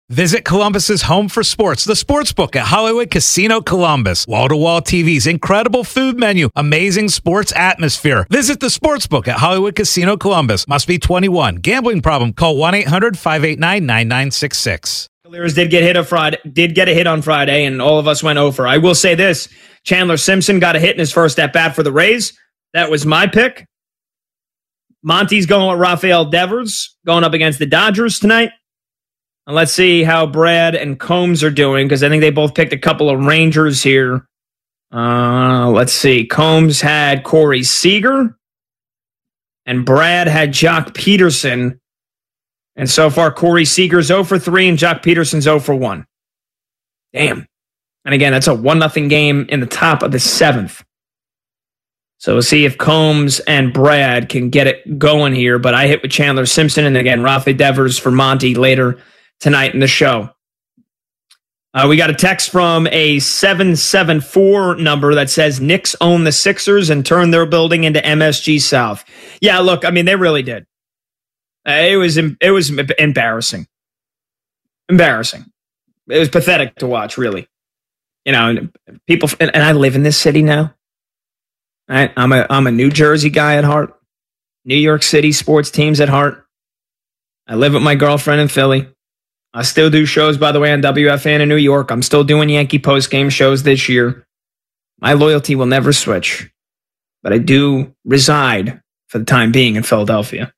Visit Columbus's home for sports, the Sportsbook at Hollywood Casino Columbus. Wall-to-wall TVs, incredible food menu, amazing sports atmosphere. Visit the Sportsbook at Hollywood Casino Columbus. Must be 21. Gambling problem? Call 1-800-589-9966. Cavaliers did get a hit on Friday, and all of us went over. I will say this: Chandler Simpson got a hit in his first at bat for the Rays. That was my pick. Monty's going with Rafael Devers, going up against the Dodgers tonight. And let's see how Brad and Combs are doing, because I think they both picked a couple of Rangers here. Let's see. Combs had Corey Seager, and Brad had Jock Peterson. And so far, Corey Seager's 0 for 3, and Jock Peterson's 0 for 1. Damn. And again, that's a 1-0 game in the top of the 7th. So we'll see if Combs and Brad can get it going here. But I hit with Chandler Simpson, and again, Rafa Devers for Monty later tonight in the show. We got a text from a 774 number that says Knicks own the Sixers and turn their building into MSG South. Yeah, look, I mean, they really did. It was embarrassing. Embarrassing. It was pathetic to watch, really. You know, people, and I live in this city now. Right? I'm a New Jersey guy at heart. New York City sports teams at heart. I live with my girlfriend in Philly. I still do shows, by the way, on WFAN in New York. I'm still doing Yankee postgame shows this year. My loyalty will never switch. But I do reside, for the time being, in Philadelphia.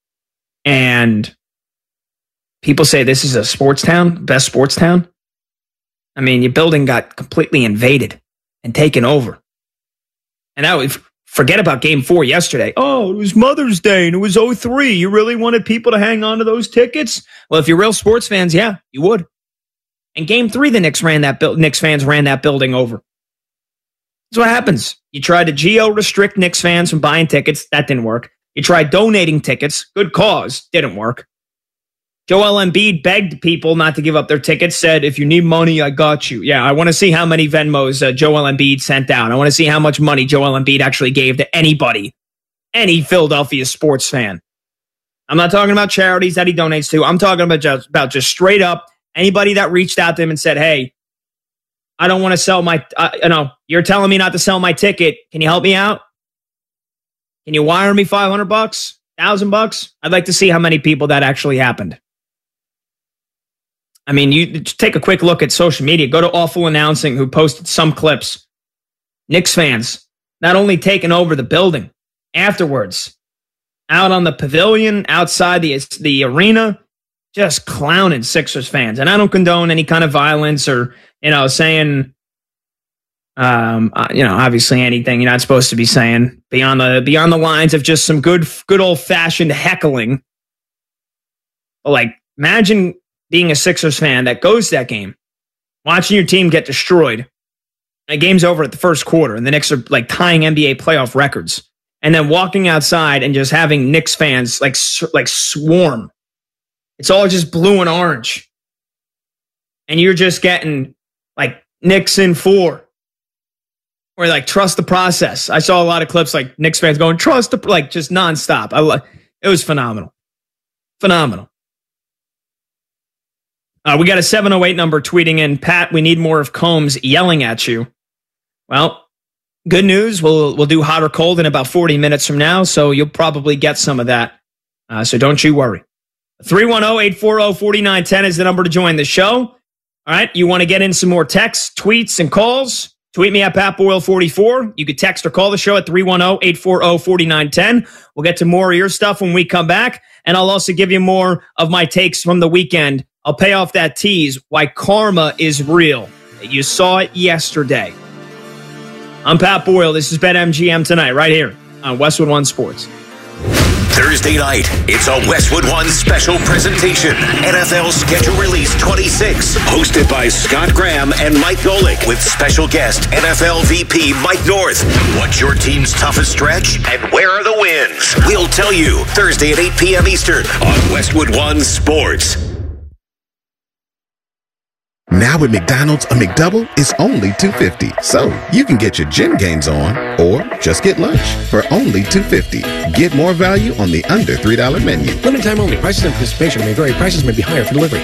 And people say this is a sports town, best sports town. I mean, your building got completely invaded and taken over. And that was, forget about Game 4 yesterday. Oh, it was Mother's Day and it was 0-3. You really wanted people to hang on to those tickets? Well, if you're real sports fans, yeah, you would. And Game 3, the Knicks fans ran that building over. That's what happens. You tried to geo-restrict Knicks fans from buying tickets. That didn't work. You tried donating tickets. Good cause. Didn't work. Joel Embiid begged people not to give up their tickets, said, if you need money, I got you. Yeah, I want to see how many Venmos Joel Embiid sent out. I want to see how much money Joel Embiid actually gave to anybody, any Philadelphia sports fan. I'm not talking about charities that he donates to. I'm talking about just straight up anybody that reached out to him and said, hey, I don't want to sell my, you're telling me not to sell my ticket. Can you help me out? Can you wire me $500, $1,000? I'd like to see how many people that actually happened. I mean, you take a quick look at social media. Go to Awful Announcing, who posted some clips. Knicks fans not only taking over the building, afterwards, out on the pavilion, outside the arena, just clowning Sixers fans. And I don't condone any kind of violence or, saying, obviously anything you're not supposed to be saying beyond the lines of just some good old fashioned heckling. But like, imagine being a Sixers fan that goes to that game, watching your team get destroyed, and the game's over at the first quarter, and the Knicks are like tying NBA playoff records, and then walking outside and just having Knicks fans like swarm. It's all just blue and orange, and you're just getting like Knicks in 4, or like trust the process. I saw a lot of clips like Knicks fans going trust the just nonstop. It was phenomenal, phenomenal. We got a 708 number tweeting in, Pat, we need more of Combs yelling at you. Well, good news. We'll do hot or cold in about 40 minutes from now, so you'll probably get some of that. So don't you worry. 310-840-4910 is the number to join the show. All right, you want to get in some more texts, tweets, and calls? Tweet me at PatBoyle44. You could text or call the show at 310-840-4910. We'll get to more of your stuff when we come back, and I'll also give you more of my takes from the weekend. I'll pay off that tease, why karma is real. You saw it yesterday. I'm Pat Boyle. This is BetMGM tonight, right here on Westwood One Sports. Thursday night, it's a Westwood One special presentation. NFL Schedule Release 26, hosted by Scott Graham and Mike Golick, with special guest NFL VP Mike North. What's your team's toughest stretch, and where are the wins? We'll tell you Thursday at 8 p.m. Eastern on Westwood One Sports. Now at McDonald's, a McDouble is only $2.50. So you can get your gym gains on or just get lunch for only $2.50. Get more value on the under $3 menu. Limited time only. Prices and participation may vary. Prices may be higher for delivery.